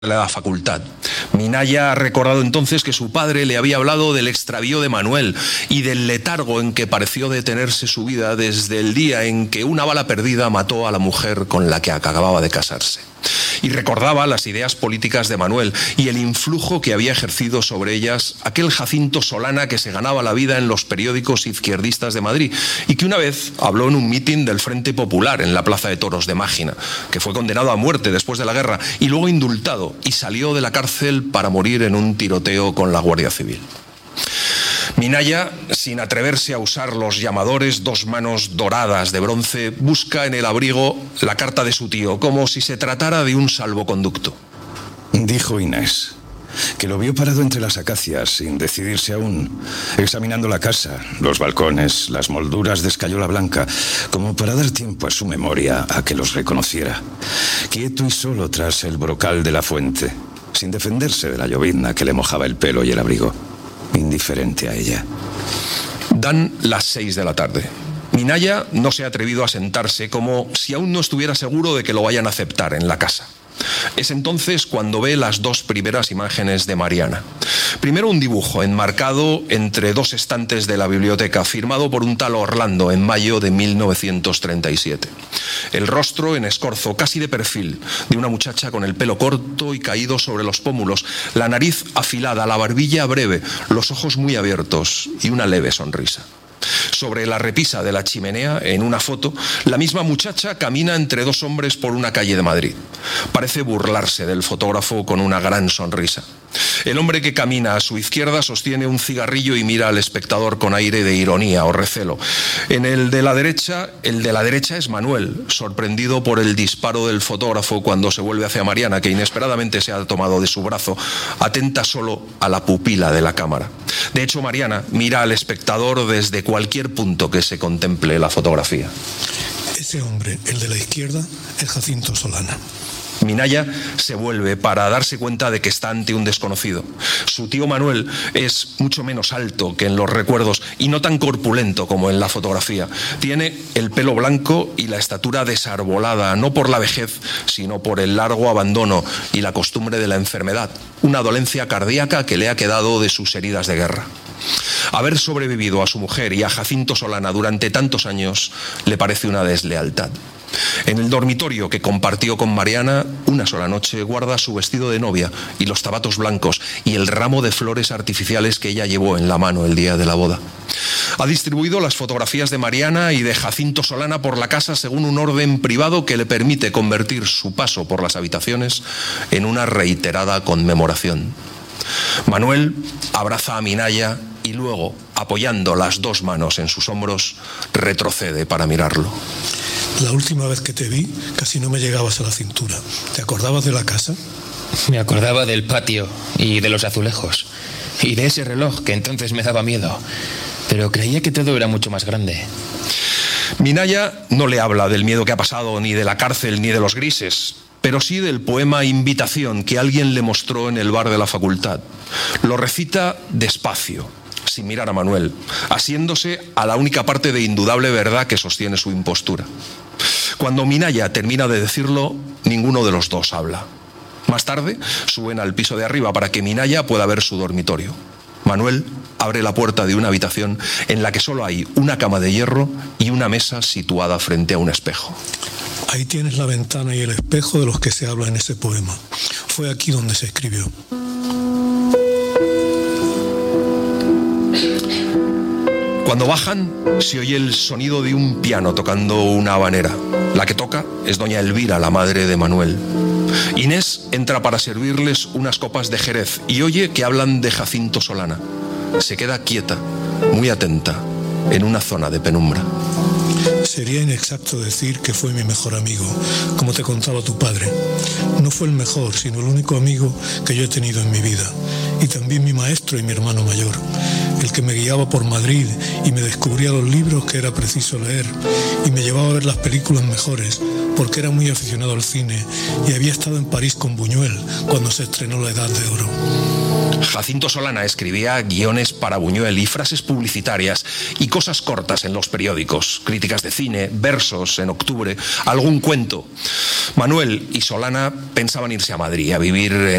la facultad. Minaya ha recordado entonces que su padre le había hablado del extravío de Manuel y del letargo en que pareció detenerse su vida desde el día en que una bala perdida mató a la mujer con la que acababa de casarse. Y recordaba las ideas políticas de Manuel y el influjo que había ejercido sobre ellas aquel Jacinto Solana que se ganaba la vida en los periódicos izquierdistas de Madrid y que una vez habló en un mitin del Frente Popular en la Plaza de Toros de Mágina, que fue condenado a muerte después de la guerra y luego indultado y salió de la cárcel para morir en un tiroteo con la Guardia Civil. Minaya, sin atreverse a usar los llamadores dos manos doradas de bronce, busca en el abrigo la carta de su tío, como si se tratara de un salvoconducto. Dijo Inés que lo vio parado entre las acacias, sin decidirse aún, examinando la casa, los balcones, las molduras de escayola blanca, como para dar tiempo a su memoria a que los reconociera. Quieto y solo tras el brocal de la fuente, sin defenderse de la llovizna que le mojaba el pelo y el abrigo. Indiferente a ella. Dan las 6 de la tarde. Minaya no se ha atrevido a sentarse, como si aún no estuviera seguro de que lo vayan a aceptar en la casa. Es entonces cuando ve las dos primeras imágenes de Mariana. Primero un dibujo enmarcado entre dos estantes de la biblioteca, firmado por un tal Orlando en mayo de 1937. El rostro en escorzo, casi de perfil, de una muchacha con el pelo corto y caído sobre los pómulos, la nariz afilada, la barbilla breve, los ojos muy abiertos y una leve sonrisa. Sobre la repisa de la chimenea, en una foto, la misma muchacha camina entre dos hombres por una calle de Madrid. Parece burlarse del fotógrafo con una gran sonrisa. El hombre que camina a su izquierda sostiene un cigarrillo y mira al espectador con aire de ironía o recelo. El de la derecha es Manuel, sorprendido por el disparo del fotógrafo cuando se vuelve hacia Mariana, que inesperadamente se ha tomado de su brazo, atenta solo a la pupila de la cámara. De hecho, Mariana mira al espectador desde cualquier punto que se contemple la fotografía. Ese hombre, el de la izquierda, es Jacinto Solana. Minaya se vuelve para darse cuenta de que está ante un desconocido. Su tío Manuel es mucho menos alto que en los recuerdos y no tan corpulento como en la fotografía. Tiene el pelo blanco y la estatura desarbolada, no por la vejez, sino por el largo abandono y la costumbre de la enfermedad, una dolencia cardíaca que le ha quedado de sus heridas de guerra. Haber sobrevivido a su mujer y a Jacinto Solana durante tantos años le parece una deslealtad. En el dormitorio que compartió con Mariana, una sola noche guarda su vestido de novia y los zapatos blancos y el ramo de flores artificiales que ella llevó en la mano el día de la boda. Ha distribuido las fotografías de Mariana y de Jacinto Solana por la casa según un orden privado que le permite convertir su paso por las habitaciones en una reiterada conmemoración. Manuel abraza a Minaya y luego, apoyando las dos manos en sus hombros, retrocede para mirarlo. La última vez que te vi, casi no me llegabas a la cintura. ¿Te acordabas de la casa? Me acordaba del patio y de los azulejos. Y de ese reloj que entonces me daba miedo. Pero creía que todo era mucho más grande. Minaya no le habla del miedo que ha pasado, ni de la cárcel, ni de los grises, pero sí del poema Invitación que alguien le mostró en el bar de la facultad. Lo recita despacio, sin mirar a Manuel, asiéndose a la única parte de indudable verdad que sostiene su impostura. Cuando Minaya termina de decirlo, ninguno de los dos habla. Más tarde, suben al piso de arriba para que Minaya pueda ver su dormitorio. Manuel abre la puerta de una habitación en la que solo hay una cama de hierro y una mesa situada frente a un espejo. Ahí tienes la ventana y el espejo de los que se habla en ese poema. Fue aquí donde se escribió. Cuando bajan, se oye el sonido de un piano tocando una habanera. La que toca es doña Elvira, la madre de Manuel. Inés entra para servirles unas copas de Jerez y oye que hablan de Jacinto Solana. Se queda quieta, muy atenta, en una zona de penumbra. Sería inexacto decir que fue mi mejor amigo, como te contaba tu padre. No fue el mejor, sino el único amigo que yo he tenido en mi vida. Y también mi maestro y mi hermano mayor, el que me guiaba por Madrid y me descubría los libros que era preciso leer y me llevaba a ver las películas mejores, porque era muy aficionado al cine y había estado en París con Buñuel cuando se estrenó La Edad de Oro. Jacinto Solana escribía guiones para Buñuel y frases publicitarias y cosas cortas en los periódicos, críticas de cine, versos en octubre, algún cuento. Manuel y Solana pensaban irse a Madrid a vivir en